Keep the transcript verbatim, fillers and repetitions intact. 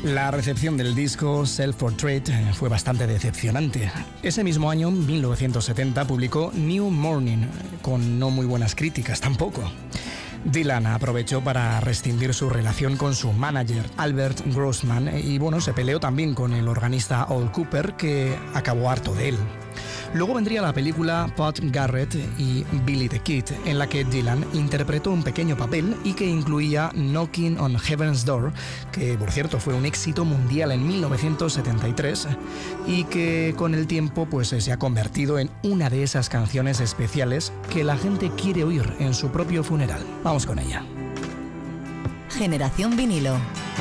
La recepción del disco Self Portrait fue bastante decepcionante. Ese mismo año, mil novecientos setenta, publicó New Morning, con no muy buenas críticas tampoco. Dylan aprovechó para rescindir su relación con su manager, Albert Grossman, y bueno, se peleó también con el organista Al Cooper, que acabó harto de él. Luego vendría la película Pat Garrett y Billy the Kid, en la que Dylan interpretó un pequeño papel y que incluía Knocking on Heaven's Door, que por cierto fue un éxito mundial en mil novecientos setenta y tres y que con el tiempo pues, se ha convertido en una de esas canciones especiales que la gente quiere oír en su propio funeral. Vamos con ella. Generación Vinilo.